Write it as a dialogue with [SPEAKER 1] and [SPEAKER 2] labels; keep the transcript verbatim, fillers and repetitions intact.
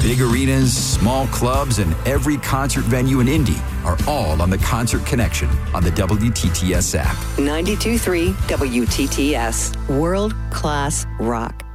[SPEAKER 1] Big arenas, small clubs, and every concert venue in Indy are all on the Concert Connection on the W T T S app.
[SPEAKER 2] ninety-two point three W T T S. World-class rock.